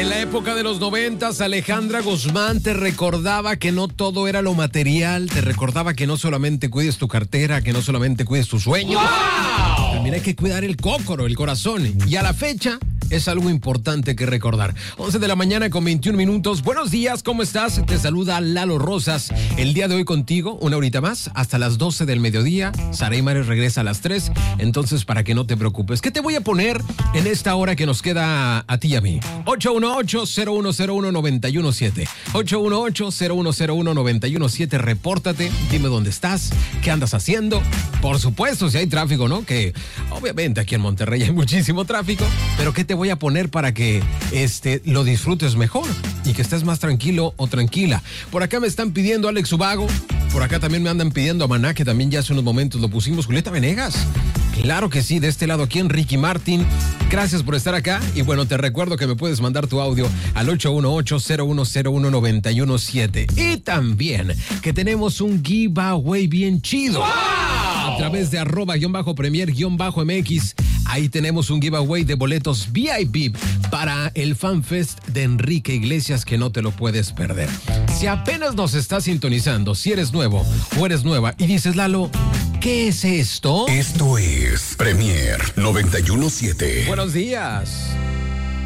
En la época de los 90, Alejandra Guzmán te recordaba que no todo era lo material, te recordaba que no solamente cuides tu cartera, que no solamente cuides tus sueños. ¡Wow! También hay que cuidar el cócoro, el corazón. Y a la fecha es algo importante que recordar. 11 de la mañana con 21 minutos. Buenos días, ¿cómo estás? Te saluda Lalo Rosas. El día de hoy contigo, una horita más, hasta las 12 del mediodía. Saray Mares regresa a las 3. Entonces, para que no te preocupes, ¿qué te voy a poner en esta hora que nos queda a ti y a mí? 818-0101-917. 818-0101-917. Repórtate, dime dónde estás, qué andas haciendo. Por supuesto, si hay tráfico, ¿no? Que obviamente aquí en Monterrey hay muchísimo tráfico, pero ¿qué te voy a poner para que lo disfrutes mejor y que estés más tranquilo o tranquila? Por acá me están pidiendo Alex Ubago, por acá también me andan pidiendo a Maná, que también ya hace unos momentos lo pusimos. Julieta Venegas, claro que sí, de este lado aquí en Ricky Martin. Gracias por estar acá y bueno, te recuerdo que me puedes mandar tu audio al 818-0101-917. Y también que tenemos un giveaway bien chido. ¡Wow! A través de @premier_MX. Ahí tenemos un giveaway de boletos VIP para el FanFest de Enrique Iglesias que no te lo puedes perder. Si apenas nos estás sintonizando, si eres nuevo o eres nueva y dices, Lalo, ¿qué es esto? Esto es Premier 917. Buenos días.